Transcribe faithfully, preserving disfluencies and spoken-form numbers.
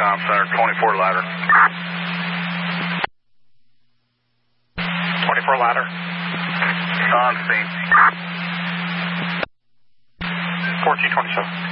Com Center, twenty-four ladder. twenty-four ladder. On scene. four G twenty-seven.